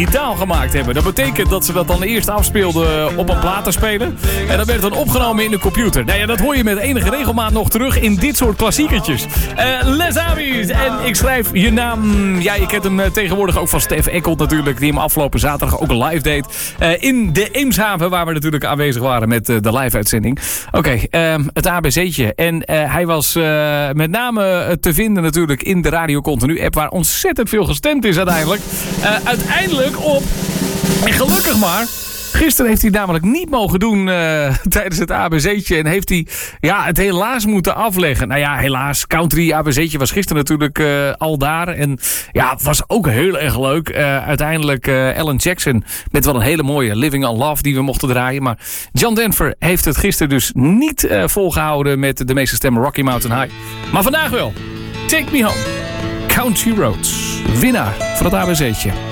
digitaal gemaakt hebben. Dat betekent dat ze dat dan eerst afspeelden op een platenspeler. En dat werd dan opgenomen in de computer. Nou ja, dat hoor je met enige regelmaat nog terug in dit soort klassiekertjes. Les Amis. En ik schrijf je naam. Ja, je kent hem tegenwoordig ook van Stef Eckelt natuurlijk. Die hem afgelopen zaterdag ook live deed. In de Eemshaven, waar we natuurlijk aanwezig waren met de live-uitzending. Oké, het ABC'tje. En hij was met name te vinden natuurlijk in de Radio Continu app, waar ontzettend veel gestemd is uiteindelijk. Uiteindelijk op, en gelukkig maar, gisteren heeft hij namelijk niet mogen doen tijdens het ABC'tje. En heeft hij het helaas moeten afleggen. Nou ja, helaas. Country ABC'tje was gisteren natuurlijk al daar. En ja, het was ook heel erg leuk. Uiteindelijk Alan Jackson met wel een hele mooie Living on Love die we mochten draaien. Maar John Denver heeft het gisteren dus niet volgehouden met de meeste stemmen Rocky Mountain High. Maar vandaag wel. Take Me Home. Country Roads. Winnaar van het ABC'tje.